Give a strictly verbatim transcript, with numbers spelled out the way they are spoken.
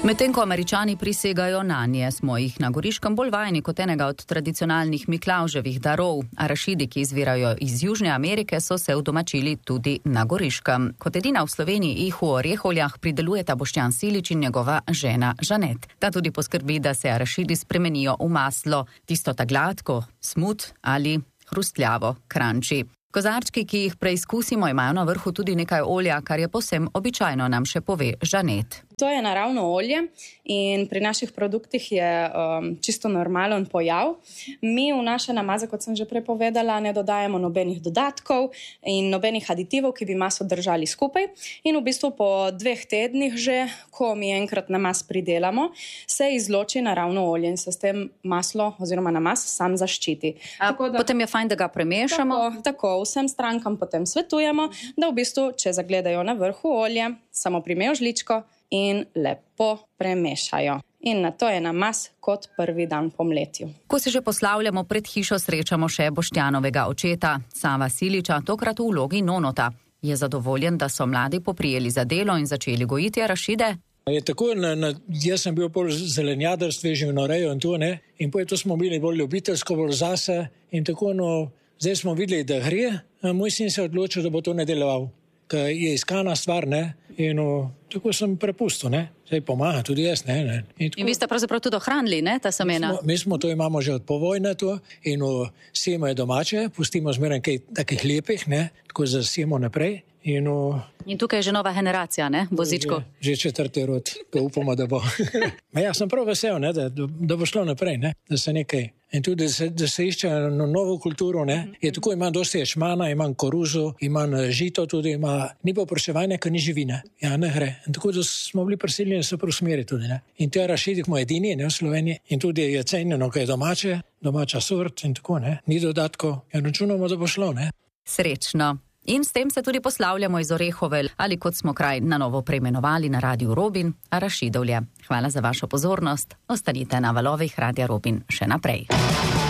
Medtem ko Američani prisegajo nanje, smo jih na Goriškem bolj vajeni kot enega od tradicionalnih Miklavževih darov. Arašidi, ki izvirajo iz Južne Amerike, so se udomačili tudi na Goriškem. Kot edina v Sloveniji jih v Orehovljah pridelujeta Boštjan Silič in njegova žena Žanet. Ta tudi poskrbi, da se arašidi spremenijo v maslo, tisto ta gladko, smut ali hrustljavo, kranči. Kozarčki, ki jih preizkusimo, imajo na vrhu tudi nekaj olja, kar je povsem običajno, nam še pove Žanet. To je naravno olje in pri naših produktih je um, čisto normalen pojav. Mi v naše namaze, kot sem že prepovedala, ne dodajemo nobenih dodatkov in nobenih aditivov, ki bi maso držali skupaj. In v bistvu po dveh tednih že, ko mi enkrat namaz pridelamo, se izloči naravno olje in se s tem maslo oziroma namaz sam zaščiti. A, da, potem je fajn, da ga premešamo? Tako, tako, vsem strankam potem svetujemo, da v bistvu, če zagledajo na vrhu olje, samo primejo žličko in lepo premešajo. In na to je namaz kot prvi dan po mletju. Ko se že poslavljamo pred hišo, srečamo še Boštjanovega očeta, Sava Siliča, tokrat v vlogi nonota. Je zadovoljen, da so mladi poprijeli za delo in začeli gojiti arašide? Je tako, na, na, jaz sem bil bolj zelenjadarstve, živinorejo in to, ne? In potem to smo bili bolj ljubiteljsko, bolj zase in tako, no, zdaj smo videli, da gre, moj sin se je odločil, da bo to ne deloval. Ker je iskana stvar, ne, in o, tako sem prepustil, ne, zdaj pomaga tudi jaz, ne. ne. In, tako, in vi ste pravzaprav tudi ohranili, ne, ta semena? Mi smo, mi smo to imamo že od povojne to in o, sijemo je domače, pustimo zmeraj kaj takih lepih, ne, tako zasijemo naprej. In, o, in tukaj je že nova generacija, ne, vozičko? Že, že četrti rod, pa upamo, da bo. Ma ja, sem prav vesel, ne, da, da bo šlo naprej, ne, da se nekaj. In tudi, da se, da se išče novo kulturo, ne. Je tako, imam dosti ječmana, imam koruzo, imam žito tudi, ima, ni popraševanja, ker ni živine. Ja, ne gre. In tako, da smo bili prisiljeni, da se prosmeri tudi, ne. In te arašidi smo edini, ne, v Sloveniji. In tudi je cenjeno, kaj je domače, domača sort in tako, ne. Ni dodatko. In računamo, da bo šlo, ne. Srečno. In s tem se tudi poslavljamo iz Orehovelj, ali kot smo kraj na novo preimenovali na Radiu Robin, Arašidovlje. Hvala za vašo pozornost. Ostanite na valovih Radia Robin še naprej.